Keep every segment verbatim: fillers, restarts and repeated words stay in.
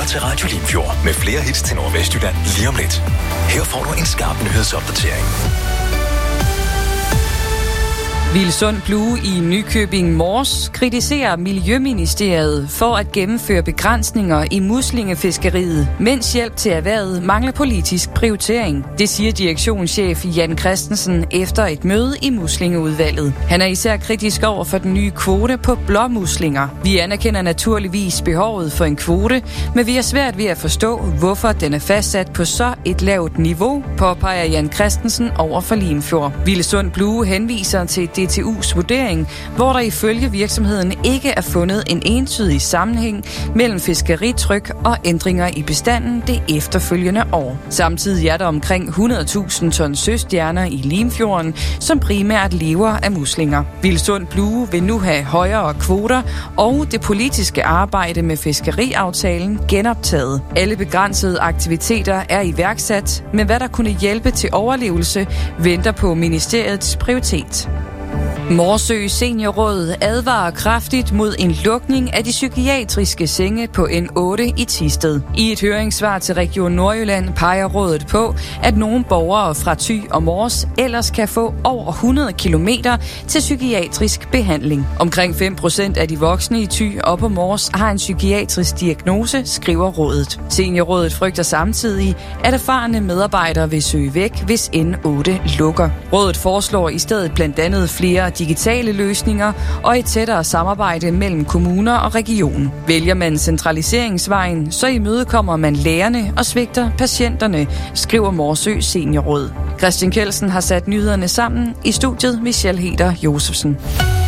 til Radio Limfjord med flere hits til Nordvestjylland lige om lidt. Her får du en skarp nyhedsopdatering. Vilsund Blue i Nykøbing Mors kritiserer Miljøministeriet for at gennemføre begrænsninger i muslingefiskeriet, mens hjælp til erhvervet mangler politisk prioritering. Det siger direktionschef Jan Christensen efter et møde i muslingeudvalget. Han er især kritisk over for den nye kvote på blåmuslinger. Vi anerkender naturligvis behovet for en kvote, men vi er svært ved at forstå, hvorfor den er fastsat på så et lavt niveau, påpeger Jan Christensen over for Limfjord. Vilsund Blue henviser til D T U's vurdering, hvor der ifølge virksomheden ikke er fundet en entydig sammenhæng mellem fiskeritryk og ændringer i bestanden det efterfølgende år. Samtidig er der omkring hundrede tusind ton søstjerner i Limfjorden, som primært lever af muslinger. Vilsund Blue vil nu have højere kvoter, og det politiske arbejde med fiskeriaftalen genoptaget. Alle begrænsede aktiviteter er iværksat, men hvad der kunne hjælpe til overlevelse, venter på ministeriets prioritet. Morsø Seniorråd advarer kraftigt mod en lukning af de psykiatriske senge på N otte i Thisted. I et høringssvar til Region Nordjylland peger rådet på, at nogle borgere fra Thy og Mors ellers kan få over hundrede kilometer til psykiatrisk behandling. Omkring fem procent af de voksne i Thy og på Mors har en psykiatrisk diagnose, skriver rådet. Seniorrådet frygter samtidig, at erfarne medarbejdere vil søge væk, hvis N otte lukker. Rådet foreslår i stedet blandt andet flere digitale løsninger og et tættere samarbejde mellem kommuner og region. Vælger man centraliseringsvejen, så imødekommer man lærerne og svigter patienterne, skriver Morsø Seniorråd. Christian Kelsen har sat nyhederne sammen. I studiet Michelle Heder Josefsen.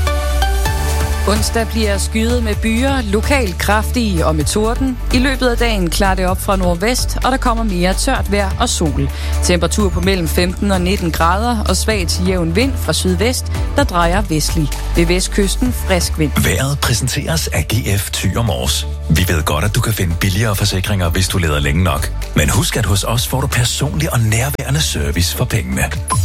Onsdag bliver skyet med byer, lokalt kraftige og med torden. I løbet af dagen klarer det op fra nordvest, og der kommer mere tørt vejr og sol. Temperatur på mellem femten og nitten grader og svag til jævn vind fra sydvest, der drejer vestlig. Ved vestkysten frisk vind. Vejret præsenteres af G F Thy og Mors. Vi ved godt, at du kan finde billigere forsikringer, hvis du leder længe nok. Men husk, at hos os får du personlig og nærværende service for pengene.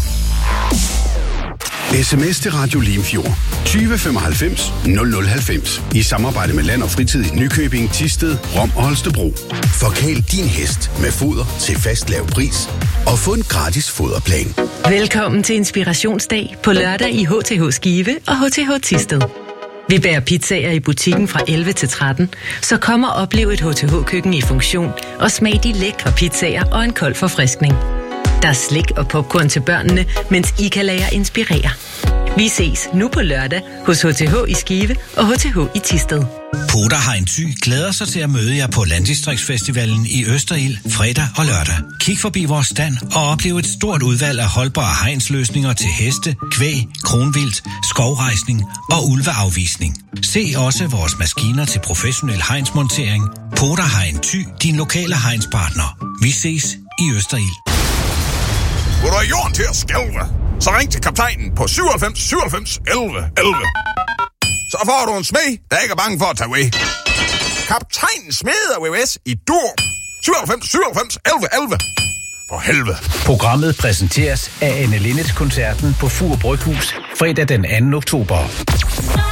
sms til Radio Limfjord tyve femoghalvfems nul nul halvfems i samarbejde med Land og Fritid i Nykøbing, Thisted, Rom og Holstebro. Forkæl din hest med foder til fast lav pris og få en gratis foderplan. Velkommen til Inspirationsdag på lørdag i H T H Skive og H T H Thisted. Vi bærer pizzaer i butikken fra elleve til tretten, så kom og oplev et H T H-køkken i funktion og smag de lækre pizzaer og en kold forfriskning. Der er slik og popcorn til børnene, mens I kan lade jer inspirere. Vi ses nu på lørdag hos H T H i Skive og H T H i Thisted. Poder Hein Thy glæder sig til at møde jer på Landdistriktsfestivalen i Østerild fredag og lørdag. Kig forbi vores stand og oplev et stort udvalg af holdbare hegnsløsninger til heste, kvæg, kronvildt, skovrejsning og ulveafvisning. Se også vores maskiner til professionel hegnsmontering. Poder Hein Thy, din lokale hegnspartner. Vi ses i Østerild. Hvor du har jorden til at skælve, så ring til kaptajnen på syvoghalvfems syvoghalvfems elleve elleve. Så får du en smed, der ikke er bange for at tage away. Kaptajnen smeder V V S i dur. syvoghalvfems syvoghalvfems elleve elleve. For helvede. Programmet præsenteres af Anne Linnet koncerten på Fur Bryghus fredag den anden oktober.